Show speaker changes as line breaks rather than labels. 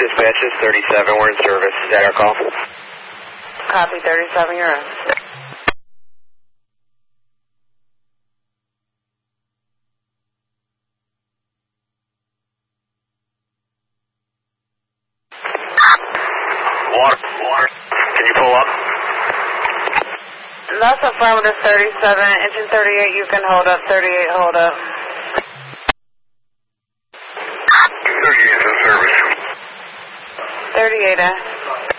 Dispatch is 37, we're in service. Is that our call?
Copy 37, you're in.
Water. Can you pull up?
That's affirmative 37, engine 38, you can hold up, 38, hold up.
38 is in service.
38 in.